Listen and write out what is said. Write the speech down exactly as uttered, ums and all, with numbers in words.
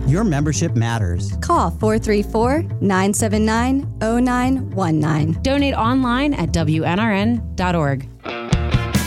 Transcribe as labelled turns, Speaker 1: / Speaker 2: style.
Speaker 1: Your membership matters.
Speaker 2: Call four three four, nine seven nine, zero nine one nine.
Speaker 3: Donate online at W N R N dot org.